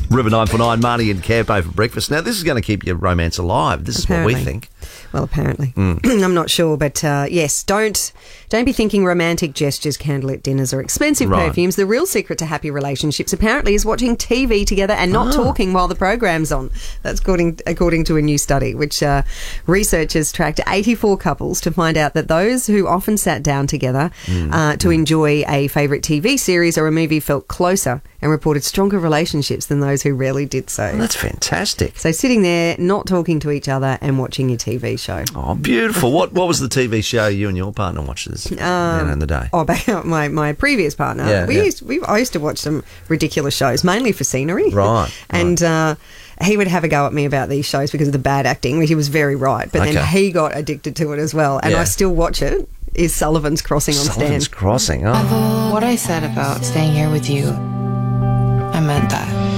River 949, Marnie and Campo for breakfast. Now, this is going to keep your romance alive. This Apparently. is what we think. Well, apparently. I'm not sure, but yes, don't be thinking romantic gestures, candlelit dinners or expensive Right. perfumes. The real secret to happy relationships apparently is watching TV together and not talking while the program's on. That's according to a new study, which researchers tracked 84 couples to find out that those who often sat down together to enjoy a favourite TV series or a movie felt closer and reported stronger relationships than those who rarely did so. Well, that's fantastic. So sitting there, not talking to each other and watching your TV show. Oh, beautiful. What was the TV show you and your partner watched in the day? Oh, about my previous partner. Yeah, I used to watch some ridiculous shows, mainly for scenery. Right. And he would have a go at me about these shows because of the bad acting. He was very right. But then he got addicted to it as well. And I still watch it. Is Sullivan's Crossing on Sullivan's Stan. Crossing. Oh. What I said about staying here with you, I meant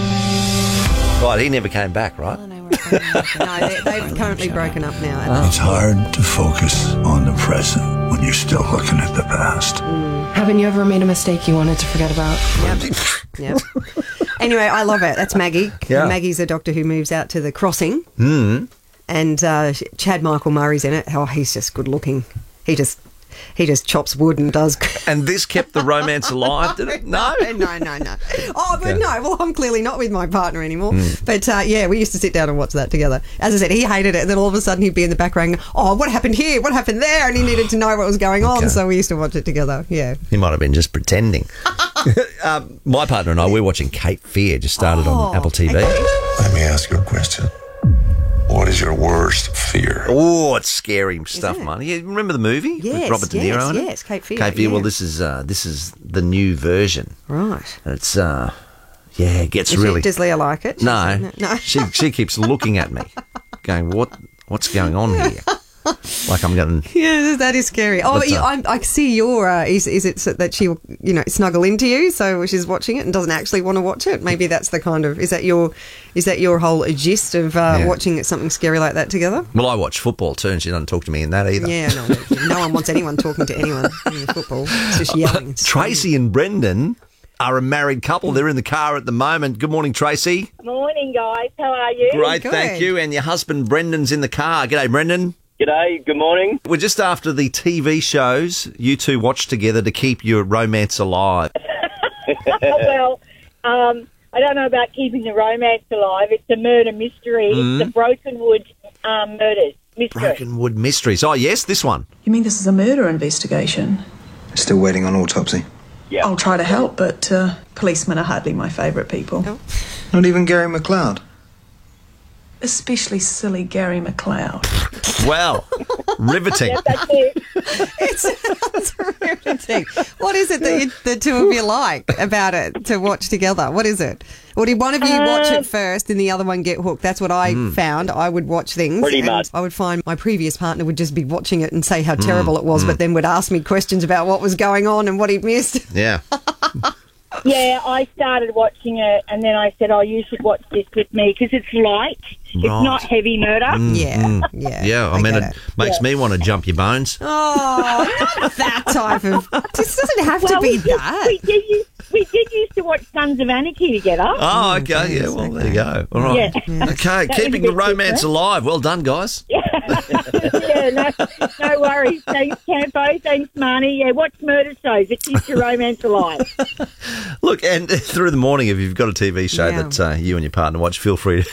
that. Right, he never came back, right? Well, and I were friends. No, they've currently broken up now. It's hard to focus on the present when you're still looking at the past. Haven't you ever made a mistake you wanted to forget about? Yep. Anyway, I love it. That's Maggie. Yeah. Maggie's a doctor who moves out to the Crossing. And Chad Michael Murray's in it. Oh, he's just good looking. He just chops wood and does. And this kept the romance alive, did it? No? No. Oh, but no. Well, I'm clearly not with my partner anymore. But, yeah, we used to sit down and watch that together. As I said, he hated it. And then all of a sudden he'd be in the background, oh, what happened here? What happened there? And he needed to know what was going on. So we used to watch it together. Yeah. He might have been just pretending. My partner and I, we're watching Cape Fear, just started on Apple TV. Okay. Let me ask you a question. What is your worst fear? Oh, it's scary stuff, man. You remember the movie with Robert De Niro in it? Yes, Cape Fear. Cape Fear. Yeah. Well, this is the new version. Right. It's it gets really. Does Leah like it? No, No. she keeps looking at me, going, what's going on here? Like I'm going. Yeah, that is scary. Oh, But, I see your. Is it so that she'll snuggle into you so she's watching it and doesn't actually want to watch it? Maybe that's the kind of. Is that your whole gist of watching something scary like that together? Well, I watch football too, and she doesn't talk to me in that either. Yeah, no one wants anyone talking to anyone in football. It's just yelling. Tracy and Brendan are a married couple. They're in the car at the moment. Good morning, Tracy. Morning, guys. How are you? Great, Good. thank you. And your husband Brendan's in the car. G'day, Brendan. G'day. Good morning. We're just after the TV shows you two watch together to keep your romance alive. Well, I don't know about keeping the romance alive. It's a murder mystery. It's the Brokenwood murders mystery. Brokenwood Mysteries. Oh, yes, this one. You mean this is a murder investigation? Still waiting on autopsy. Yeah. I'll try to help, but policemen are hardly my favourite people. Not even Gary McLeod. Especially silly Gary McLeod. Well, riveting. Yes, that's it. It's riveting. What is it that the two of you like about it to watch together? What is it? Or did one of you watch it first and the other one get hooked? That's what I found. I would watch things. Pretty and much. I would find my previous partner would just be watching it and say how terrible it was, but then would ask me questions about what was going on and what he'd missed. Yeah. Yeah, I started watching it and then I said, you should watch this with me because it's light. It's Right. not heavy murder. Yeah. Yeah, I mean, get it makes me want to jump your bones. Oh, not that type of... This doesn't have to be that. We did used to watch Sons of Anarchy together. Oh, okay. Yeah, well, there you go. All right. Yeah. Okay, That keeping was the a bit romance different. alive. Well done, guys. Yeah, no worries. Thanks, Campo. Thanks, Marnie. Yeah, watch murder shows. It keeps your romance alive. Look, and through the morning, if you've got a TV show Yeah. that you and your partner watch, feel free